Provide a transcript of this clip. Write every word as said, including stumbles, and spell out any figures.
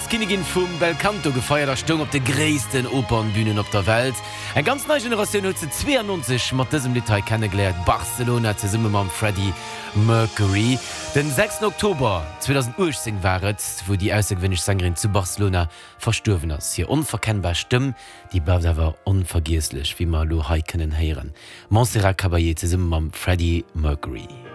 Kinigin vum Belcanto gefeierter Stung op de gréisten Opernbühnen op der Welt. Eg ganz neue Generation hat ze zweiundneunzig mat diesem Detail kennengelernt. Barcelona ze summe mam Freddie Mercury. Den sechsten Oktober zweitausendachtzehn waret, wo die ausgewöhnliche Sängerin zu Barcelona verstorben ist. Hier unverkennbar Stimme, die bleibt aber unvergesslich, wie man lo hai können hören. Montserrat Caballé ze summe mam Freddie Mercury.